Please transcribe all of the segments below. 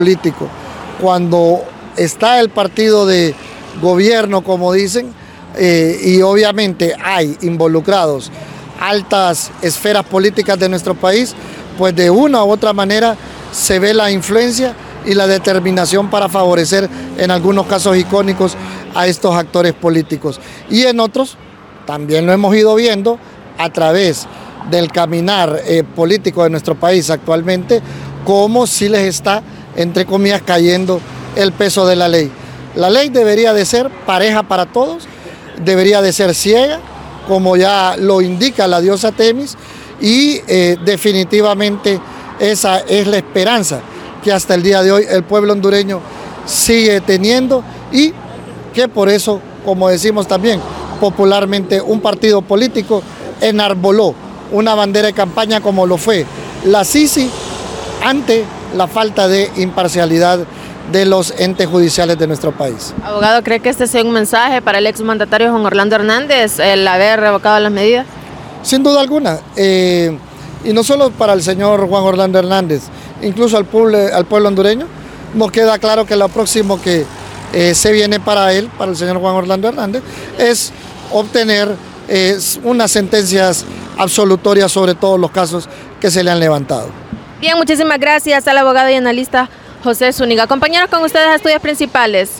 político. Cuando está el partido de gobierno, como dicen, y obviamente hay involucrados altas esferas políticas de nuestro país, pues de una u otra manera se ve la influencia y la determinación para favorecer en algunos casos icónicos a estos actores políticos. Y en otros también lo hemos ido viendo a través del caminar político de nuestro país actualmente, cómo sí les está, entre comillas, cayendo el peso de la ley. La ley debería de ser pareja para todos, debería de ser ciega, como ya lo indica la diosa Temis, y definitivamente esa es la esperanza que hasta el día de hoy el pueblo hondureño sigue teniendo, y que por eso, como decimos también popularmente, un partido político enarboló una bandera de campaña como lo fue la Sisi ante la falta de imparcialidad de los entes judiciales de nuestro país. Abogado, ¿cree que este sea un mensaje para el exmandatario Juan Orlando Hernández el haber revocado las medidas? Sin duda alguna, y no solo para el señor Juan Orlando Hernández, incluso al pueblo hondureño, nos queda claro que lo próximo que se viene para él, para el señor Juan Orlando Hernández, es obtener unas sentencias absolutorias sobre todos los casos que se le han levantado. Bien, muchísimas gracias al abogado y analista José Zúñiga. Compañeros, con ustedes a Estudios Principales.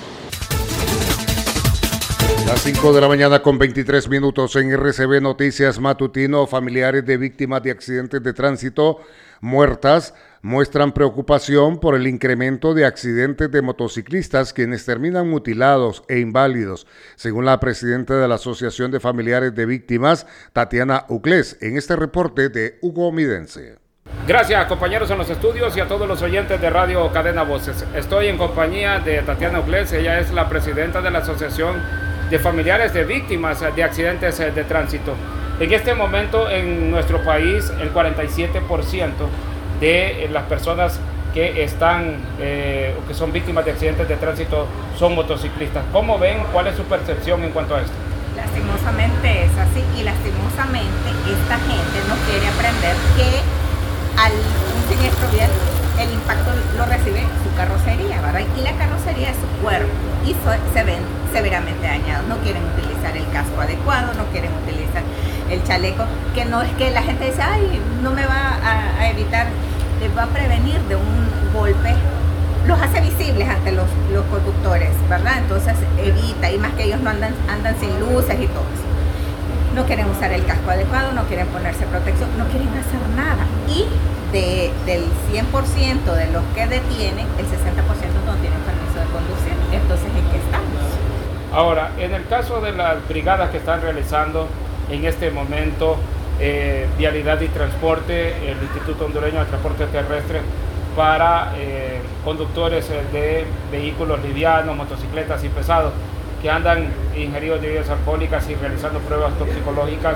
Las 5 de la mañana con 23 minutos en RCB Noticias Matutino. Familiares de víctimas de accidentes de tránsito muertas muestran preocupación por el incremento de accidentes de motociclistas quienes terminan mutilados e inválidos, según la presidenta de la Asociación de Familiares de Víctimas, Tatiana Uclés, en este reporte de Hugo Midense. Gracias, compañeros en los estudios y a todos los oyentes de Radio Cadena Voces. Estoy en compañía de Tatiana Uclés. Ella es la presidenta de la Asociación de Familiares de Víctimas de Accidentes de Tránsito. En este momento en nuestro país el 47% de las personas que están o que son víctimas de accidentes de tránsito son motociclistas. ¿Cómo ven? ¿Cuál es su percepción en cuanto a esto? Lastimosamente es así, y lastimosamente esta gente no quiere aprender que al un siniestro vial el impacto lo recibe su carrocería, ¿verdad? Y la carrocería es su cuerpo y se ven severamente dañados. No quieren utilizar el casco adecuado, no quieren utilizar el chaleco, que no es que la gente dice, ay, no me va a evitar, les va a prevenir de un golpe, los hace visibles ante los conductores, ¿verdad? Entonces evita, y más que ellos no andan sin luces y todo eso. No quieren usar el casco adecuado, no quieren ponerse protección, no quieren hacer nada. Y del 100% de los que detienen, el 60% no tienen permiso de conducir. Entonces, ¿en qué estamos? Ahora, en el caso de las brigadas que están realizando en este momento, Vialidad y Transporte, el Instituto Hondureño de Transporte Terrestre, para conductores de vehículos livianos, motocicletas y pesados, que andan ingeridos de bebidas alcohólicas y realizando pruebas toxicológicas.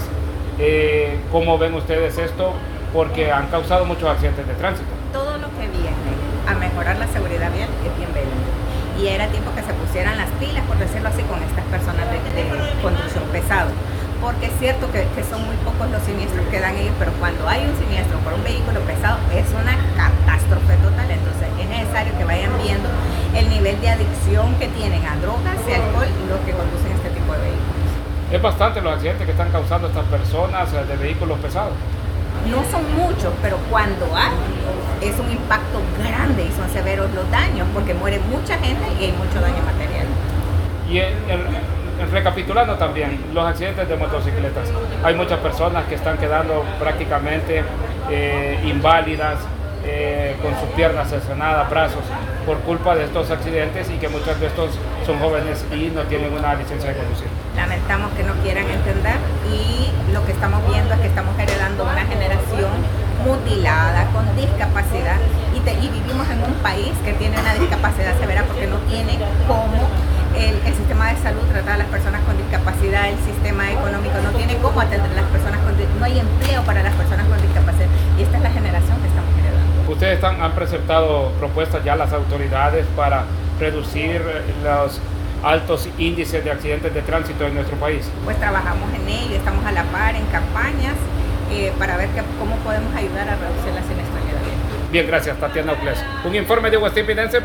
¿Cómo ven ustedes esto? Porque han causado muchos accidentes de tránsito. Todo lo que viene a mejorar la seguridad vial es bienvenido. Y era tiempo que se pusieran las pilas, por decirlo así, con estas personas de conducción pesado. Porque es cierto que son muy pocos los siniestros que dan ellos, pero cuando hay un siniestro por un vehículo pesado es una catástrofe total. Entonces es necesario que vayan viendo el nivel de adicción que tienen a drogas y alcohol los que conducen este tipo de vehículos. Es bastante los accidentes que están causando estas personas de vehículos pesados. No son muchos, pero cuando hay, es un impacto grande y son severos los daños, porque muere mucha gente y hay mucho daño material. Y recapitulando también los accidentes de motocicletas, hay muchas personas que están quedando prácticamente inválidas, con sus piernas cercenadas, brazos, por culpa de estos accidentes, y que muchos de estos son jóvenes y no tienen una licencia de conducir. Lamentamos que no quieran entender, y lo que estamos viendo es que estamos heredando una generación mutilada, con discapacidad, y vivimos en un país que tiene una discapacidad severa porque no tiene cómo el sistema de salud tratar a las personas con discapacidad, el sistema económico no tiene cómo atender a las personas no hay empleo para las personas con discapacidad, y esta es la generación que estamos heredando. ¿Ustedes han presentado propuestas ya a las autoridades para reducir los altos índices de accidentes de tránsito en nuestro país? Pues trabajamos en ello, estamos a la par en campañas para ver cómo podemos ayudar a reducir la siniestralidad. Bien, gracias, Tatiana Ocles. Un informe de Westin Pidense.